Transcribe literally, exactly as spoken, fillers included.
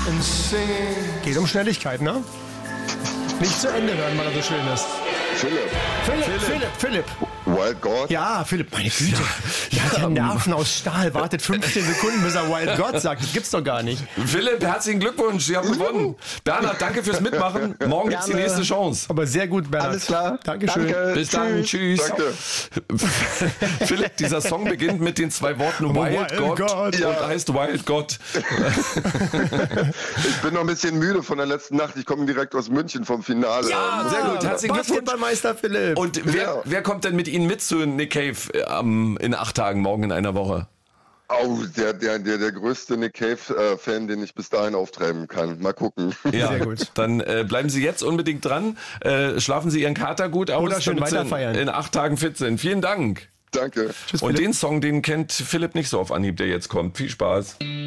and singing. Geht um Schnelligkeit, ne? Nicht zu Ende hören, weil er so schön ist. Philipp. Philipp, Philipp, Philipp. Philipp. Wild God? Ja, Philipp, meine Güte. Ja, der hat Nerven aus Stahl, wartet fünfzehn Sekunden, bis er Wild God sagt. Das gibt's doch gar nicht. Philipp, herzlichen Glückwunsch, Sie haben gewonnen. Bernhard, danke fürs Mitmachen. Morgen gibt's die nächste Chance. Aber sehr gut, Bernhard. Alles klar. Dankeschön. Danke. Bis dann, tschüss. Danke. Philipp, dieser Song beginnt mit den zwei Worten Wild, Wild God, God. und Ja. heißt Wild God. Ich bin noch ein bisschen müde von der letzten Nacht. Ich komme direkt aus München vom Finale. Ja, sehr gut. Herzlichen Glückwunsch. Basketballmeister Philipp. Und wer, Ja. wer kommt denn mit Ihnen mit zu Nick Cave ähm, in acht Tagen, morgen in einer Woche? Oh, der, der, der, der größte Nick Cave-Fan, den ich bis dahin auftreiben kann. Mal gucken. Ja, Sehr gut. Dann äh, bleiben Sie jetzt unbedingt dran. Äh, schlafen Sie Ihren Kater gut aus, Oder schön damit Sie weiterfeiern. in acht Tagen fit sind. Vielen Dank. Danke. Tschüss, Und Philipp. den Song, den kennt Philipp nicht so auf Anhieb, der jetzt kommt. Viel Spaß.